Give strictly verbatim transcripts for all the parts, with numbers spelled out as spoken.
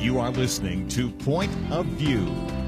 You are listening to Point of View.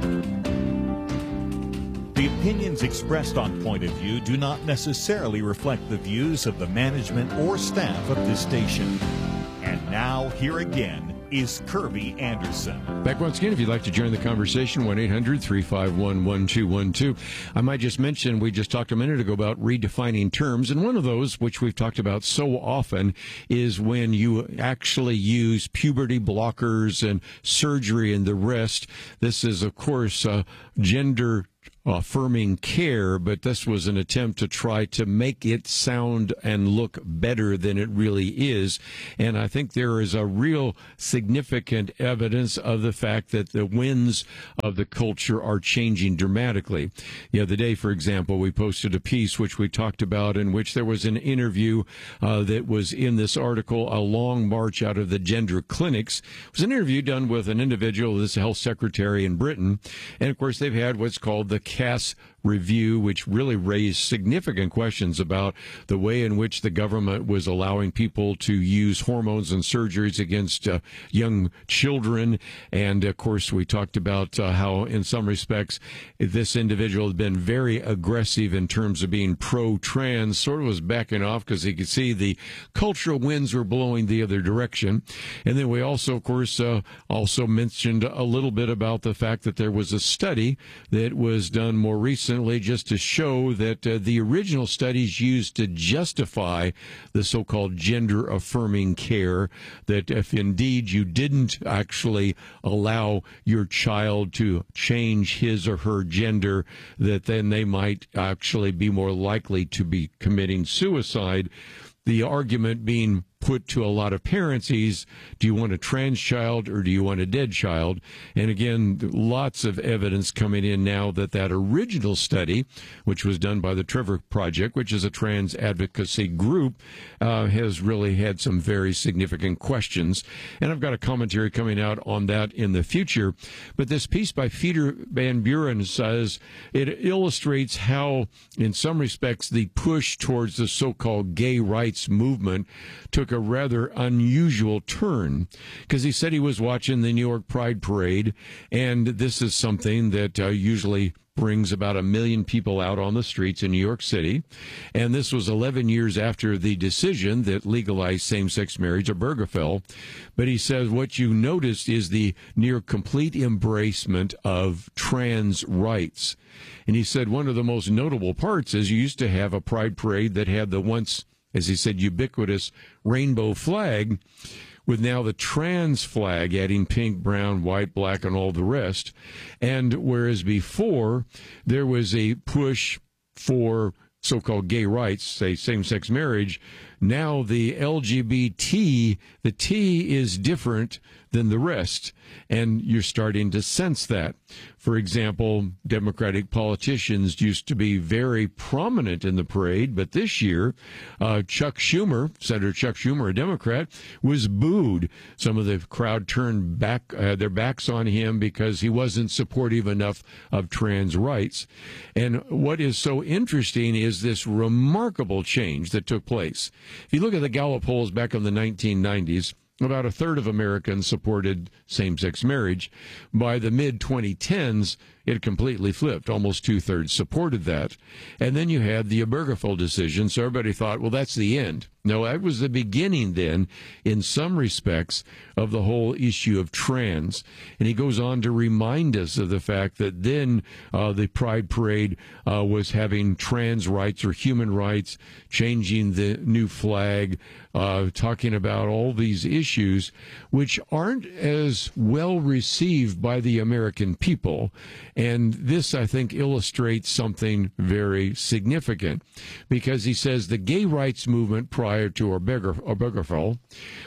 The opinions expressed on Point of View do not necessarily reflect the views of the management or staff of this station. And now, here again, is Kirby Anderson. Back once again, if you'd like to join the conversation, one eight hundred three five one one two one two. I might just mention, we just talked a minute ago about redefining terms, and one of those, which we've talked about so often, is when you actually use puberty blockers and surgery and the rest. This is, of course, uh, gender affirming care, but this was an attempt to try to make it sound and look better than it really is. And I think there is a real significant evidence of the fact that the winds of the culture are changing dramatically. The other day, for example, we posted a piece which we talked about in which there was an interview uh, that was in this article, A Long March Out of the Gender Clinics. It was an interview done with an individual, this health secretary in Britain. And of course, they've had what's called the Cass Review, which really raised significant questions about the way in which the government was allowing people to use hormones and surgeries against uh, young children. And of course, we talked about uh, how, in some respects, this individual had been very aggressive in terms of being pro-trans, sort of was backing off because he could see the cultural winds were blowing the other direction. And then we also, of course, uh, also mentioned a little bit about the fact that there was a study that was done more recently just to show that uh, the original studies used to justify the so-called gender-affirming care, that if indeed you didn't actually allow your child to change his or her gender, that then they might actually be more likely to be committing suicide. The argument being put to a lot of parents is, do you want a trans child or do you want a dead child? And again, lots of evidence coming in now that that original study, which was done by the Trevor Project, which is a trans advocacy group, uh, has really had some very significant questions. And I've got a commentary coming out on that in the future. But this piece by Peter Van Buren says it illustrates how, in some respects, the push towards the so-called gay rights movement took a rather unusual turn, because he said he was watching the New York Pride Parade, and this is something that uh, usually brings about a million people out on the streets in New York City. And this was eleven years after the decision that legalized same-sex marriage, Obergefell. But he says what you noticed is the near complete embracement of trans rights. And he said one of the most notable parts is you used to have a Pride Parade that had the once, as he said, ubiquitous rainbow flag, with now the trans flag adding pink, brown, white, black, and all the rest. And whereas before there was a push for so-called gay rights, say same-sex marriage, now the L G B T, the T is different than the rest, and you're starting to sense that. For example, Democratic politicians used to be very prominent in the parade, but this year, uh, Chuck Schumer, Senator Chuck Schumer, a Democrat, was booed. Some of the crowd turned back uh, their backs on him because he wasn't supportive enough of trans rights. And what is so interesting is this remarkable change that took place. If you look at the Gallup polls back in the nineteen nineties, about a third of Americans supported same-sex marriage. By the mid twenty tens, it completely flipped. Almost two-thirds supported that. And then you had the Obergefell decision, so everybody thought, well, that's the end. No, that was the beginning then, in some respects, of the whole issue of trans. And he goes on to remind us of the fact that then uh, the Pride Parade uh, was having trans rights or human rights, changing the new flag, uh, talking about all these issues, which aren't as well received by the American people. And this, I think, illustrates something very significant, because he says the gay rights movement prior to Obergefell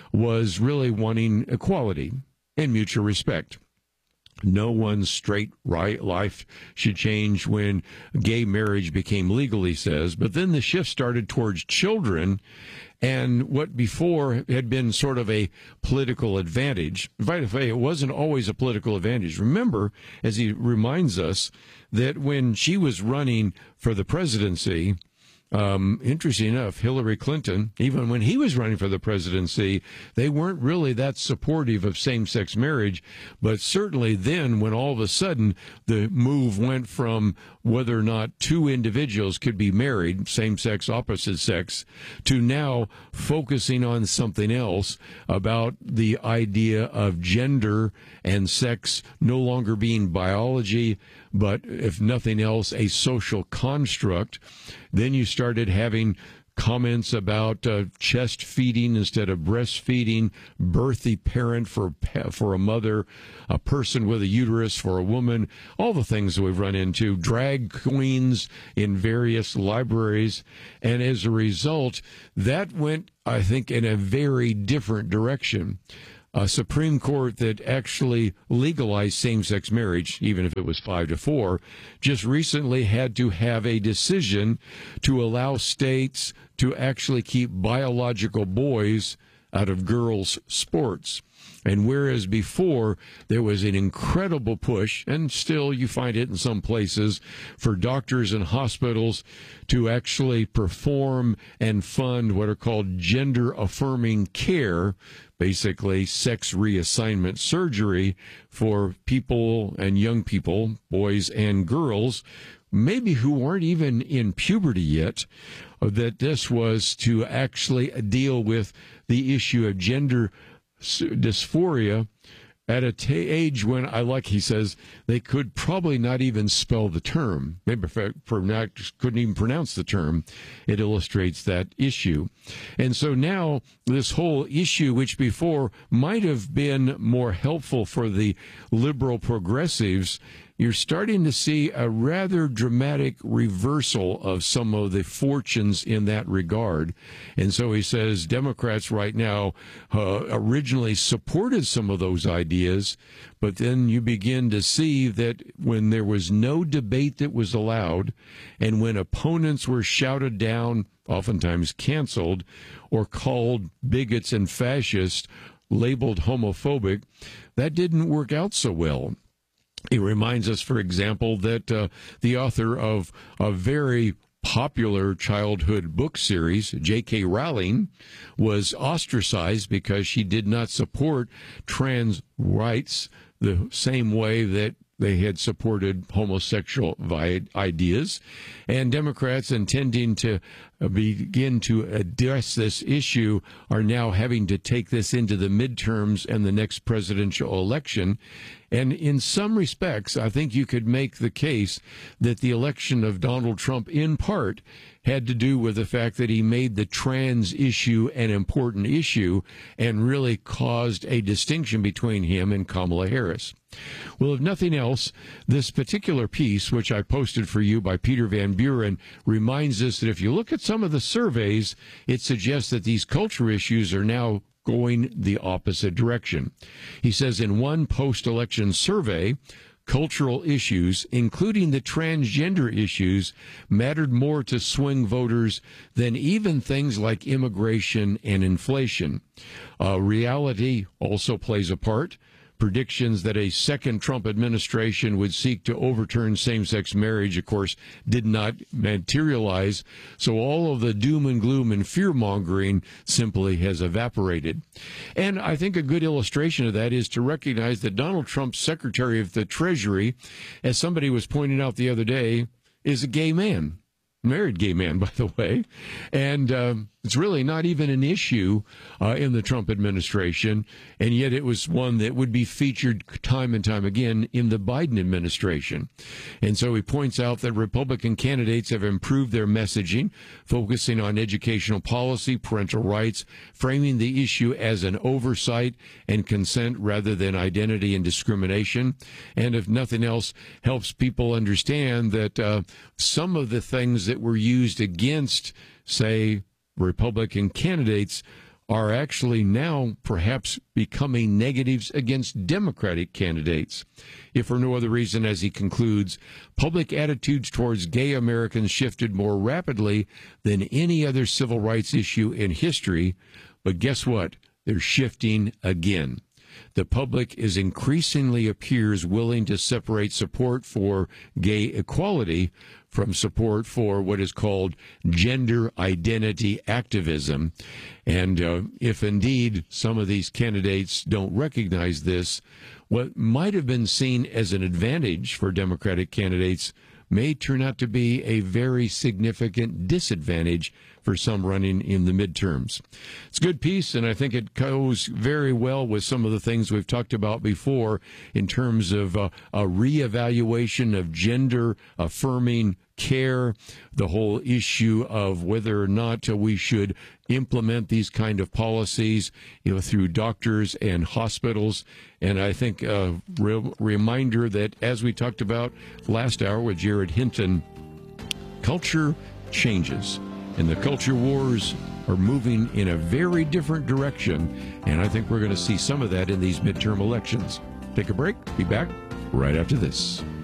was really wanting equality and mutual respect. No one's straight right life should change when gay marriage became legal, he says. But then the shift started towards children, and what before had been sort of a political advantage. By the way, it wasn't always a political advantage. Remember, as he reminds us, that when she was running for the presidency, Um, interesting enough, Hillary Clinton, even when he was running for the presidency, they weren't really that supportive of same-sex marriage. But certainly then, when all of a sudden the move went from whether or not two individuals could be married, same-sex, opposite sex, to now focusing on something else about the idea of gender and sex no longer being biology, but if nothing else, a social construct. Then you started having comments about uh, chest feeding instead of breastfeeding, birthy parent for for a mother, a person with a uterus for a woman, all the things that we've run into, drag queens in various libraries. And as a result, that went, I think, in a very different direction. A Supreme Court that actually legalized same-sex marriage, even if it was five to four, just recently had to have a decision to allow states to actually keep biological boys out of girls' sports. And whereas before there was an incredible push, and still you find it in some places, for doctors and hospitals to actually perform and fund what are called gender-affirming care, basically sex reassignment surgery for people and young people, boys and girls, maybe who aren't even in puberty yet, that this was to actually deal with the issue of gender dysphoria at a t- age when, I like he says, they could probably not even spell the term. Maybe for, for not, couldn't even pronounce the term. It illustrates that issue. And so now this whole issue, which before might have been more helpful for the liberal progressives, you're starting to see a rather dramatic reversal of some of the fortunes in that regard. And so he says Democrats right now uh, originally supported some of those ideas, but then you begin to see that when there was no debate that was allowed, and when opponents were shouted down, oftentimes canceled, or called bigots and fascists, labeled homophobic, that didn't work out so well. It reminds us, for example, that uh, the author of a very popular childhood book series, J K. Rowling, was ostracized because she did not support trans rights the same way that they had supported homosexual ideas. And Democrats intending to begin to address this issue are now having to take this into the midterms and the next presidential election. And in some respects, I think you could make the case that the election of Donald Trump, in part, had to do with the fact that he made the trans issue an important issue and really caused a distinction between him and Kamala Harris. Well, if nothing else, this particular piece, which I posted for you by Peter Van Buren, reminds us that if you look at some of the surveys, it suggests that these culture issues are now going the opposite direction. He says in one post-election survey, cultural issues, including the transgender issues, mattered more to swing voters than even things like immigration and inflation. Uh, reality also plays a part. Predictions that a second Trump administration would seek to overturn same-sex marriage, of course, did not materialize. So all of the doom and gloom and fear-mongering simply has evaporated. And I think a good illustration of that is to recognize that Donald Trump's Secretary of the Treasury, as somebody was pointing out the other day, is a gay man. Married gay man, by the way. And um, it's really not even an issue uh, in the Trump administration, and yet it was one that would be featured time and time again in the Biden administration. And so he points out that Republican candidates have improved their messaging, focusing on educational policy, parental rights, framing the issue as an oversight and consent rather than identity and discrimination. And if nothing else, helps people understand that uh, some of the things that were used against, say, Republican candidates are actually now perhaps becoming negatives against Democratic candidates. If for no other reason, as he concludes, public attitudes towards gay Americans shifted more rapidly than any other civil rights issue in history. But guess what? They're shifting again. the public is increasingly appears willing to separate support for gay equality from support for what is called gender identity activism. And uh, if indeed some of these candidates don't recognize this, what might have been seen as an advantage for Democratic candidates may turn out to be a very significant disadvantage for some running in the midterms. It's a good piece, and I think it goes very well with some of the things we've talked about before in terms of uh, a reevaluation of gender-affirming care, the whole issue of whether or not uh, we should implement these kind of policies, you know, through doctors and hospitals. And I think a re- reminder that, as we talked about last hour with Jared Hinton, culture changes, and the culture wars are moving in a very different direction. And I think we're going to see some of that in these midterm elections. Take a break. Be back right after this.